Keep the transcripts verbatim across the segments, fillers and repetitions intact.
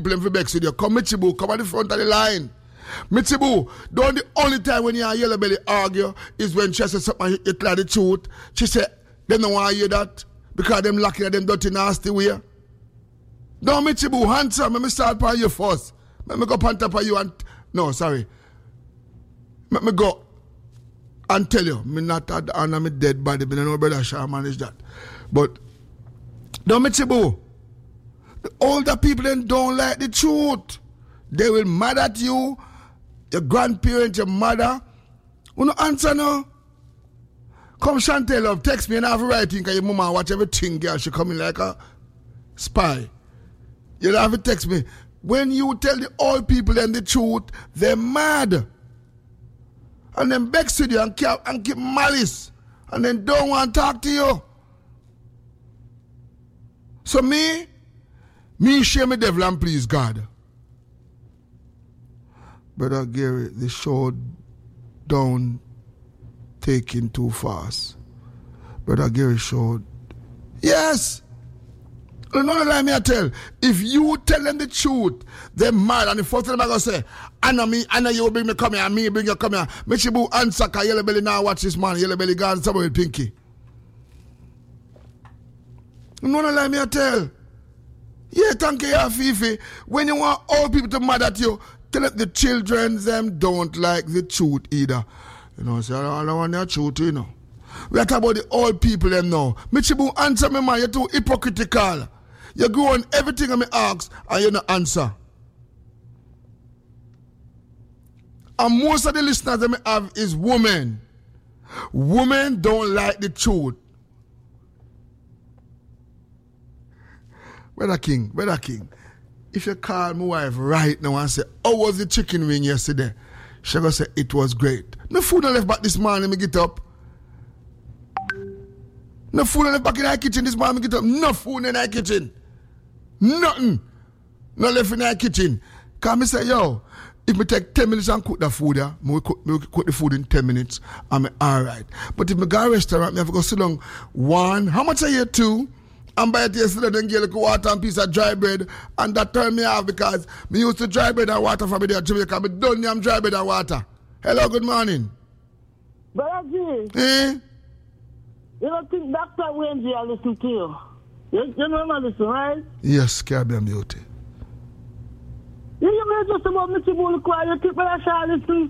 people in Bex with you. Come, Michibu, come at the front of the line. Michibu, the only, only time when you and Yellow Belly argue is when she says something, you tell the truth. She said, they don't want to hear that because them lucky at them dirty nasty way. No, Michibu, handsome, let me start by you first. Let me go on top of you and... No, sorry. Let me go and tell you, me not at the honor, me dead body, but I know brother shall manage that. But, no, Michibu, the older people then don't like the truth. They will mad at you, your grandparents, your mother. You no answer no. Come Chantel love, text me and have a writing because your mama watch everything, girl. She coming like a spy. You have to text me. When you tell the old people and the truth, they're mad. And then vex with you and keep, and keep malice. And then don't want to talk to you. So me, me share me devil and please God. Brother Gary, the show don't taking too fast. Brother Gary showed. Yes. No, no, let me tell. If you tell them the truth, they're mad. And the first thing I'm going to say, I know me, I know you bring me come here, and me bring you come here. Michibu answer, because Yellow Belly now watch this man. Yellow Belly gone somewhere with Pinky. No, no, let me tell. Yeah, thank you, Fifi. When you want all people to mad at you, tell it the children, them don't like the truth either. You know, say, I don't want the truth, you know. We are talking about the old people them now. Michibu, answer me, man. You're too hypocritical. You go on everything I me ask and you no answer. And most of the listeners that I have is women. Women don't like the truth. Brother King, Brother King, if you call my wife right now and say, how was the chicken wing yesterday? She gonna say, it was great. No food I left back this morning, me get up. No food I left back in the kitchen this morning, me get up. No food in the kitchen. Nothing. No left in the kitchen. Because me say, yo, if me take ten minutes and cook the food, yeah, me cook, me cook the food in ten minutes, I'm alright. But if me go to a restaurant, me have to go sit down one, how much are you two? And buy it yesterday, then get like water and piece of dry bread. And that turned me off because me used to dry bread and water from me there in Jamaica. But don't I'm dry bread and water. Hello, good morning. Brother G. Eh? You don't think Doctor Wayne G will listen to you? You, you know I'm listen, right? Yes, Caribbean Beauty. You you just about Mister Bull Choir, you think Brother Shaw listen?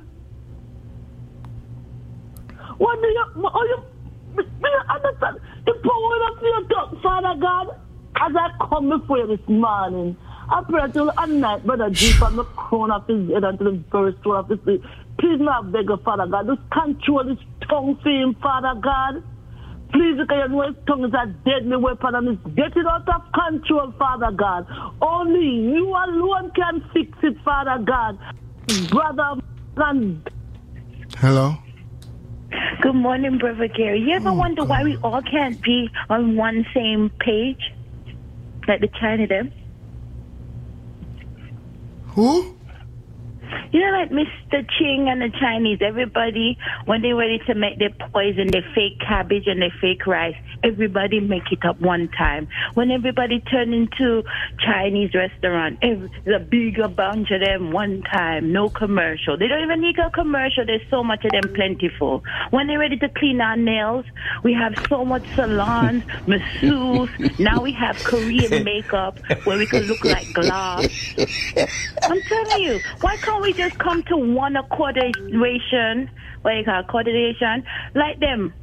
What do you, oh you, me, me understand the power of your talk, Father God, as I come before you this morning. I pray till at night, Brother G, from the crown of his head unto the very soul of his feet. Please not beg of Father God, just control his tongue for him, Father God. Please, because you know his tongue is a deadly weapon and it's getting out of control, Father God. Only you alone can fix it, Father God. Brother and... Hello? Good morning, Brother Gary. You ever oh, wonder God. why we all can't be on one same page? Like the China them? Who? You know, like Mister Ching and the Chinese, everybody, when they're ready to make their poison, their fake cabbage and their fake rice, everybody make it up one time. When everybody turn into Chinese restaurant, every, there's a bigger bunch of them one time, no commercial. They don't even need a commercial. There's so much of them plentiful. When they're ready to clean our nails, we have so much salons, masseuse. Now we have Korean makeup where we can look like glass. I'm telling you, why can't we just come to one coordination, what you call coordination, like them?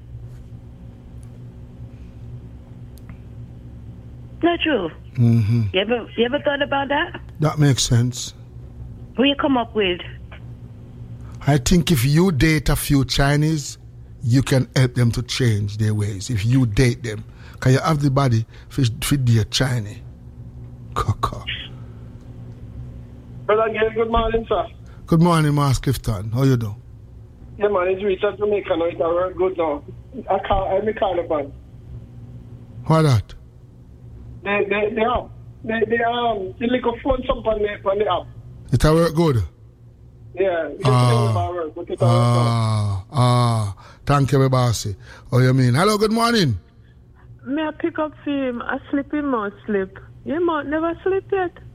Not true. Mm-hmm. You ever, you ever thought about that? That makes sense. What you come up with? I think if you date a few Chinese, you can help them to change their ways. If you date them, because you have the body for, for their Chinese. Kaka. Brother again, good morning, sir. Good morning, Mas Clifton. How you do? Yeah, man, it's Richard Jamaica now. It's all good now. I call, I me call upon. What that? They, they, they have. They, they, um, the little phone something on the, on the app. It a work good? Yeah, it's ah, work, but it ah, ah, thank you, bossy. Oh, you mean? Hello, good morning. May I pick up for him? I sleep, him must sleep. You must never sleep yet.